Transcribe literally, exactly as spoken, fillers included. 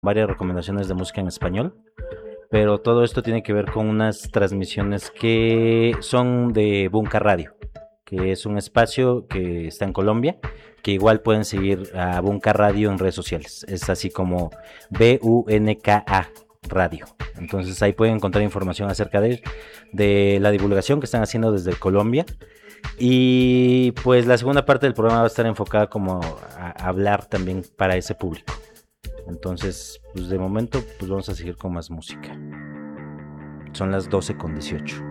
varias recomendaciones de música en español, pero todo esto tiene que ver con unas transmisiones que son de Bunka Radio, que es un espacio que está en Colombia, que igual pueden seguir a Bunka Radio en redes sociales. Es así como B U N K A Radio. Entonces ahí pueden encontrar información acerca de, de la divulgación que están haciendo desde Colombia. Y pues la segunda parte del programa va a estar enfocada como a hablar también para ese público. Entonces, pues de momento, pues vamos a seguir con más música. Son las doce con dieciocho.